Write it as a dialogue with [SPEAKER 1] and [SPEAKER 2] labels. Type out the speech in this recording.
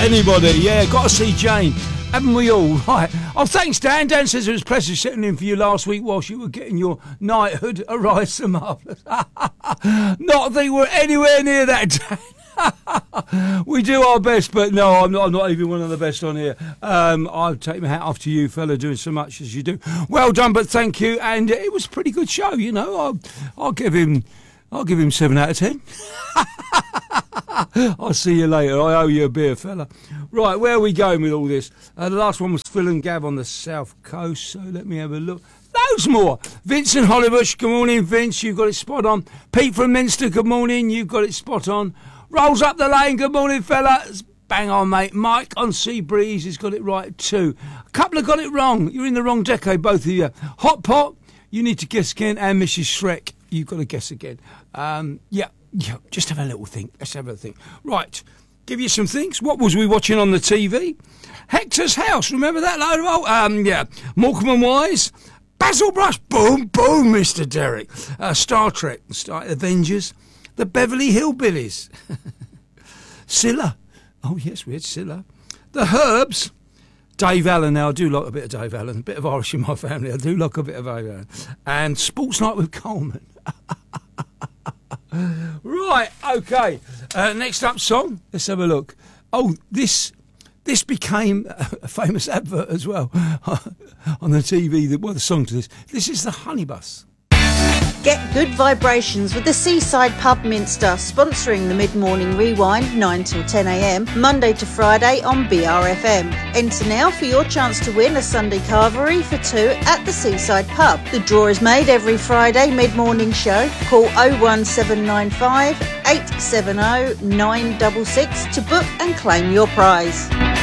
[SPEAKER 1] anybody. Yeah, got to see Jane. Haven't we all? Right. Oh, thanks, Dan. Dan says it was a pleasure sitting in for you last week whilst you were getting your knighthood. Arise to marvellous. Not that we're anywhere near that, Dan. We do our best, but no, I'm not even one of the best on here. I'll take my hat off to you, fella, doing so much as you do. Well done, but thank you. And it was a pretty good show, you know. I'll give him 7 out of 10. I'll see you later. I owe you a beer, fella. Right, where are we going with all this? The last one was Phil and Gav on the South Coast, so let me have a look. Loads more. Vincent Hollybush, good morning, Vince. You've got it spot on. Pete from Minster, good morning. You've got it spot on. Rolls up the lane, good morning, fella. Bang on, mate. Mike on Sea Breeze has got it right too. A couple have got it wrong. You're in the wrong decade, both of you. Hot Pot, you need to guess again. And Mrs. Shrek, you've got to guess again. Yeah, just have a little think. Let's have a think. Right, give you some things. What was we watching on the TV? Hector's House, remember that load of old? Yeah. Morecambe and Wise. Basil Brush, boom, boom, Mr. Derek. Star Trek, Avengers. The Beverly Hillbillies. Scylla. Oh, yes, we had Scylla. The Herbs. Dave Allen. Now, I do like a bit of Dave Allen. A bit of Irish in my family. I do like a bit of Dave Allen. And Sports Night with Coleman. Right, OK. Next up song. Let's have a look. Oh, this became a famous advert as well on the TV. The song to this. This is the Honey Bus.
[SPEAKER 2] Get good vibrations with the Seaside Pub Minster, sponsoring the Mid-Morning Rewind, 9 till 10 a.m, Monday to Friday on BRFM. Enter now for your chance to win a Sunday carvery for 2 at the Seaside Pub. The draw is made every Friday mid-morning show. Call 01795 870 966 to book and claim your prize.